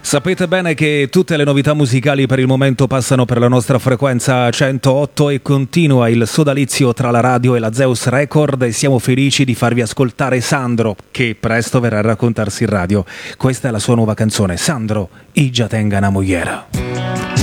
Sapete bene che tutte le novità musicali per il momento passano per la nostra frequenza 108 e continua il sodalizio tra la radio e la Zeus Record e siamo felici di farvi ascoltare Sandro, che presto verrà a raccontarsi in radio. Questa è la sua nuova canzone, Sandro, I già tenga una mogliera.